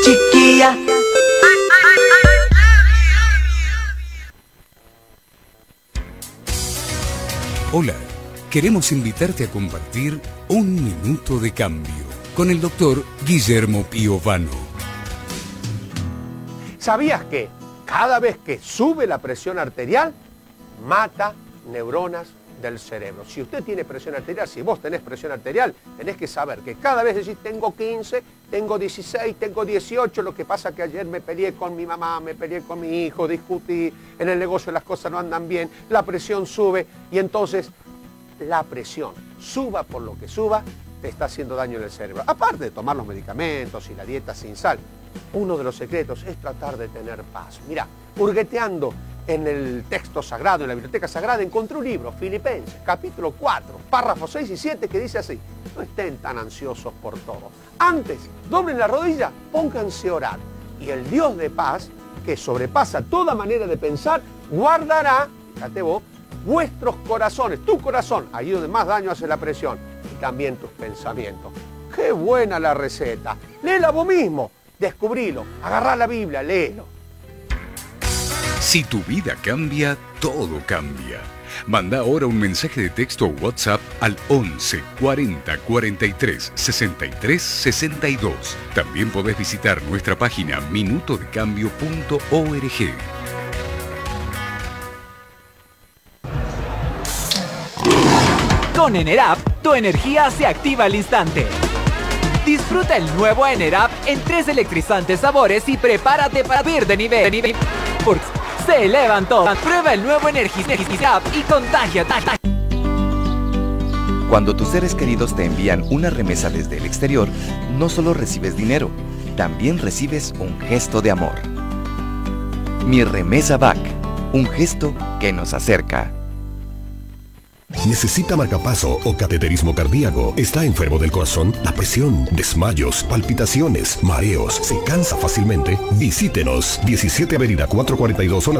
chiquilla. Hola, queremos invitarte a compartir Un Minuto de Cambio con el doctor Guillermo Piovano. ¿Sabías que cada vez que sube la presión arterial, mata neuronas del cerebro? Si usted tiene presión arterial, si vos tenés presión arterial, tenés que saber que cada vez decís tengo 15, tengo 16, tengo 18, lo que pasa que ayer me peleé con mi mamá, me peleé con mi hijo, discutí, en el negocio las cosas no andan bien, la presión sube y entonces la presión, suba por lo que suba, te está haciendo daño en el cerebro. Aparte de tomar los medicamentos y la dieta sin sal, uno de los secretos es tratar de tener paz. Mirá, hurgueteando en el texto sagrado, en la biblioteca sagrada, encontré un libro, Filipenses, capítulo 4, párrafos 6 y 7, que dice así: no estén tan ansiosos por todo. Antes, doblen la rodilla, pónganse a orar. Y el Dios de paz, que sobrepasa toda manera de pensar, guardará, fíjate vos, vuestros corazones, tu corazón, ahí donde más daño hace la presión, y también tus pensamientos. ¡Qué buena la receta! Léela vos mismo, descubrilo, agarrá la Biblia, léelo. Si tu vida cambia, todo cambia. Manda ahora un mensaje de texto o WhatsApp al 11 40 43 63 62. También podés visitar nuestra página minutodecambio.org. Con Enerap, tu energía se activa al instante. Disfruta el nuevo Enerap en 3 electrizantes sabores y prepárate para subir de nivel. Porque se levantó. Prueba el nuevo Energizap y contagia. Cuando tus seres queridos te envían una remesa desde el exterior, no solo recibes dinero, también recibes un gesto de amor. Mi Remesa Back, un gesto que nos acerca. ¿Necesita marcapaso o cateterismo cardíaco? ¿Está enfermo del corazón? ¿La presión? ¿Desmayos? ¿Palpitaciones? ¿Mareos? ¿Se cansa fácilmente? Visítenos. 17 Avenida 442 zona